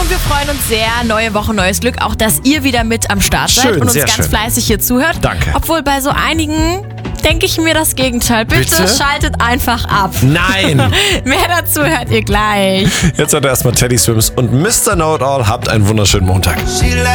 Und wir freuen uns sehr. Neue Woche, neues Glück. Auch, dass ihr wieder mit am Start seid Schön, und uns sehr ganz schön. fleißig hier zuhört. Danke. Obwohl bei so einigen denke ich mir das Gegenteil. Bitte schaltet einfach ab. Nein! Mehr dazu hört ihr gleich. Jetzt hat er erstmal Teddy Swims und Mr. Know-It-All. Habt einen wunderschönen Montag. She